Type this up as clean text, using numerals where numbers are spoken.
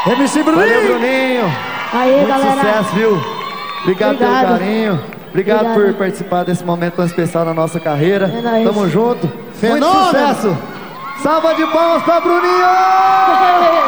MC Bruninho. Valeu, Bruninho. Aí, muito galera. sucesso, viu? Obrigado pelo carinho. Obrigado Obrigado por participar desse momento tão especial na nossa carreira. É nóis. Tamo junto. Fenômeno. Muito sucesso. Salva de palmas pra Bruninho!